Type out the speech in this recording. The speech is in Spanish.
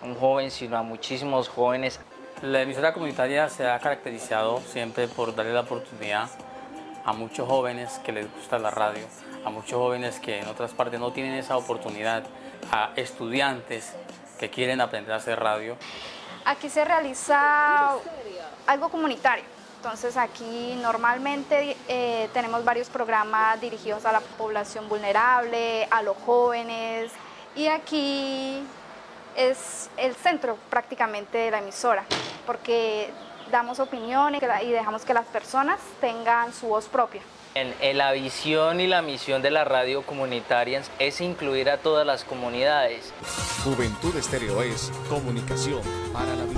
un joven, sino a muchísimos jóvenes. La emisora comunitaria se ha caracterizado siempre por darle la oportunidad a muchos jóvenes que les gusta la radio, a muchos jóvenes que en otras partes no tienen esa oportunidad, a estudiantes que quieren aprender a hacer radio. Aquí se realiza algo comunitario. Entonces aquí normalmente tenemos varios programas dirigidos a la población vulnerable, a los jóvenes, y aquí es el centro prácticamente de la emisora, porque damos opiniones y dejamos que las personas tengan su voz propia. La visión y la misión de la radio comunitaria es incluir a todas las comunidades. Juventud Estéreo es comunicación para la vida.